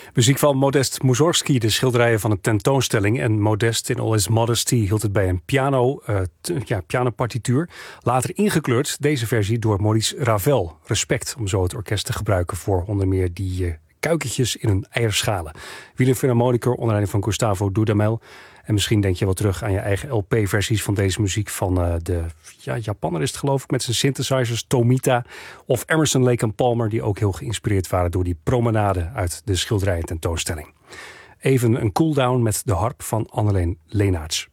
Muziek van Modest Mussorgsky, de schilderijen van een tentoonstelling. En Modest in all his modesty hield het bij een pianopartituur. Later ingekleurd, deze versie, door Maurice Ravel. Respect, om zo het orkest te gebruiken voor onder meer die kuikentjes in hun eierschalen. Wieler Philharmoniker onder leiding van Gustavo Dudamel. En misschien denk je wel terug aan je eigen LP-versies van deze muziek van de Japanner is het geloof ik, met zijn synthesizers, Tomita of Emerson, Lake and Palmer, die ook heel geïnspireerd waren door die promenade uit de schilderijen tentoonstelling. Even een cooldown met de harp van Anneleen Leenaerts.